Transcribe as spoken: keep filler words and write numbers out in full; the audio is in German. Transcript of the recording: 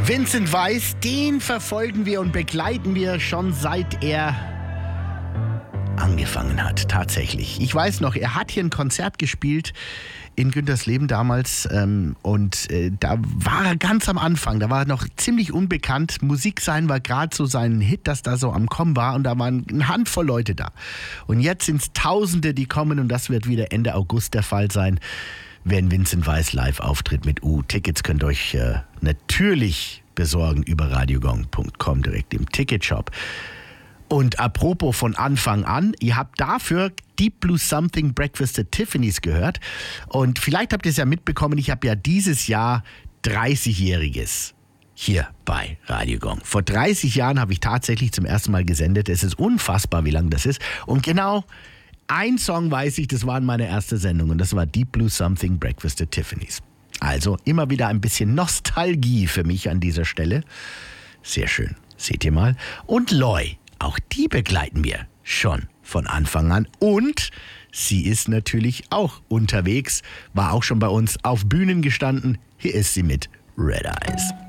Vincent Weiss, den verfolgen wir und begleiten wir schon seit er angefangen hat, tatsächlich. Ich weiß noch, er hat hier ein Konzert gespielt in Güntersleben damals ähm, und äh, da war er ganz am Anfang, da war er noch ziemlich unbekannt. Musik sein war gerade so sein Hit, das da so am Kommen war und da waren eine Handvoll Leute da. Und jetzt sind es Tausende, die kommen und das wird wieder Ende August der Fall sein, wenn Vincent Weiss live auftritt mit U. Tickets könnt ihr euch äh, natürlich besorgen über radiogong punkt com, direkt im Ticketshop. Und apropos von Anfang an, ihr habt dafür Deep Blue Something Breakfast at Tiffany's gehört. Und vielleicht habt ihr es ja mitbekommen, ich habe ja dieses Jahr dreißigjähriges hier bei Radio Gong. Vor dreißig Jahren habe ich tatsächlich zum ersten Mal gesendet. Es ist unfassbar, wie lang das ist. Und genau ein Song weiß ich, das war in meiner ersten Sendung. Und das war Deep Blue Something Breakfast at Tiffany's. Also immer wieder ein bisschen Nostalgie für mich an dieser Stelle. Sehr schön, seht ihr mal. Und Loy. Auch die begleiten wir schon von Anfang an. Und sie ist natürlich auch unterwegs, war auch schon bei uns auf Bühnen gestanden. Hier ist sie mit Red Eyes.